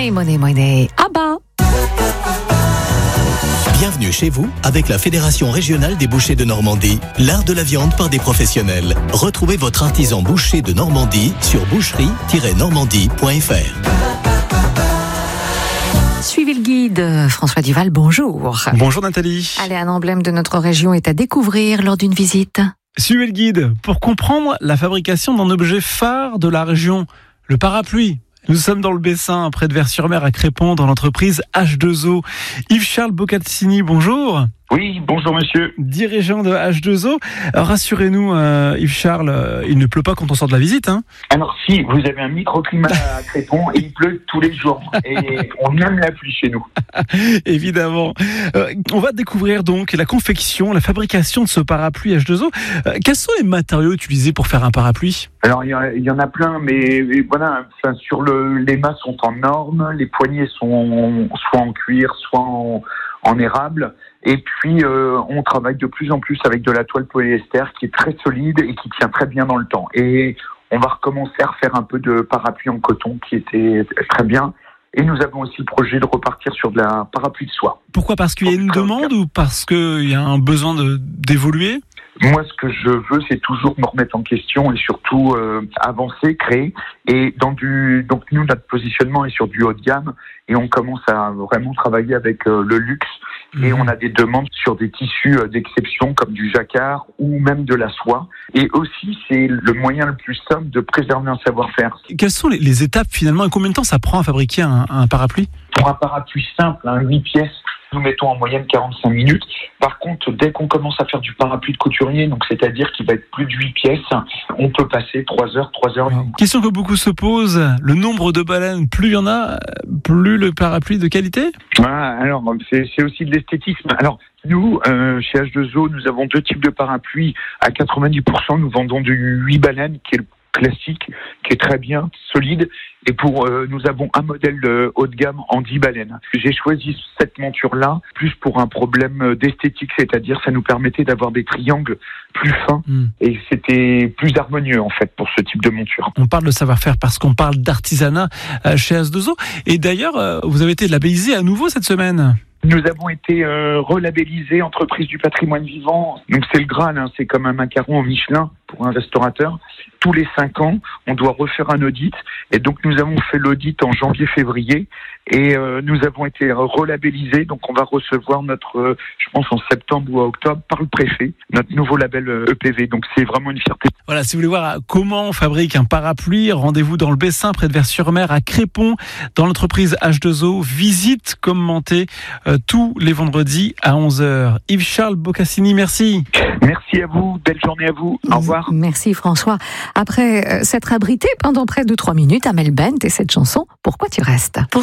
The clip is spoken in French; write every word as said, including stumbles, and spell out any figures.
Money, money, money. Ah bah. Bienvenue chez vous avec la Fédération régionale des bouchers de Normandie, l'art de la viande par des professionnels. Retrouvez votre artisan boucher de Normandie sur boucherie tiret normandie point f r. Suivez le guide. François Duval, bonjour. Bonjour Nathalie. Allez, un emblème de notre région est à découvrir lors d'une visite. Suivez le guide pour comprendre la fabrication d'un objet phare de la région, le parapluie. Nous sommes dans le Bessin, près de Vers-sur-Mer, à Crépon, dans l'entreprise H deux O. Yves-Charles Boccassini, bonjour. Oui, bonjour monsieur. Dirigeant de H deux O. Alors, rassurez-nous, euh, Yves-Charles, euh, il ne pleut pas quand on sort de la visite, hein? Alors si, vous avez un microclimat à Crépon et il pleut tous les jours. Et on aime la pluie chez nous. Évidemment. Euh, on va découvrir donc la confection, la fabrication de ce parapluie H deux O. Euh, quels sont les matériaux utilisés pour faire un parapluie? Alors il y, y en a plein, mais, mais voilà, enfin, sur le, les mâts sont en orme, les poignées sont soit en cuir, soit en, en érable. Et puis, euh, on travaille de plus en plus avec de la toile polyester qui est très solide et qui tient très bien dans le temps. Et on va recommencer à refaire un peu de parapluie en coton qui était très bien. Et nous avons aussi le projet de repartir sur de la parapluie de soie. Pourquoi? Parce qu'il y a une demande ou parce qu'il y a un besoin de, d'évoluer? Moi, ce que je veux, c'est toujours me remettre en question et surtout euh, avancer, créer. Et dans du, donc nous, notre positionnement est sur du haut de gamme et on commence à vraiment travailler avec euh, le luxe. Et on a des demandes sur des tissus d'exception comme du jacquard ou même de la soie. Et aussi, c'est le moyen le plus simple de préserver un savoir-faire. Quelles sont les, les étapes finalement et combien de temps ça prend à fabriquer un, un parapluie? Pour un parapluie simple, hein, huit pièces, nous mettons en moyenne quarante-cinq minutes. Par contre, dès qu'on commence à faire du parapluie de couturier, donc c'est-à-dire qu'il va être plus de huit pièces, on peut passer trois heures, trois heures. Alors, question que beaucoup se posent, le nombre de baleines, plus il y en a, plus le parapluie de qualité? Ah, alors, c'est, c'est aussi de l'esthétisme. Alors, nous, euh, chez H deux O, nous avons deux types de parapluies. À quatre-vingt-dix pour cent, nous vendons du huit baleines, qui est le classique, qui est très bien, solide. Et pour euh, nous avons un modèle de haut de gamme en dix baleines. J'ai choisi cette monture-là plus pour un problème d'esthétique, c'est-à-dire ça nous permettait d'avoir des triangles plus fins mmh. et c'était plus harmonieux en fait pour ce type de monture. On parle de savoir-faire parce qu'on parle d'artisanat chez H deux O. Et d'ailleurs, vous avez été labellisé à nouveau cette semaine. Nous avons été euh, relabellisés entreprise du patrimoine vivant. Donc c'est le Graal, hein, c'est comme un macaron au Michelin pour un restaurateur. Tous les cinq ans, on doit refaire un audit. Et donc nous avons fait l'audit en janvier-février et euh, nous avons été relabellisés. Donc on va recevoir notre, euh, je pense en septembre ou en octobre, par le préfet, notre nouveau label euh, E P V. Donc c'est vraiment une fierté. Voilà, si vous voulez voir comment on fabrique un parapluie, rendez-vous dans le Bessin, près de Vers-sur-Mer, à Crépon, dans l'entreprise H deux O. Visite commentée euh, tous les vendredis à onze heures. Yves-Charles Boccassini, merci. Merci à vous, belle journée à vous. Au revoir. Merci François. Après euh, s'être abrité pendant près de trois minutes à Melbent et cette chanson, Pourquoi tu restes? Pour